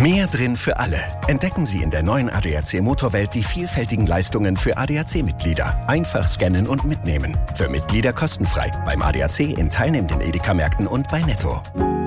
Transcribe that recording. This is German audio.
Mehr drin für alle. Entdecken Sie in der neuen ADAC Motorwelt die vielfältigen Leistungen für ADAC-Mitglieder. Einfach scannen und mitnehmen. Für Mitglieder kostenfrei. Beim ADAC in teilnehmenden Edeka-Märkten und bei Netto.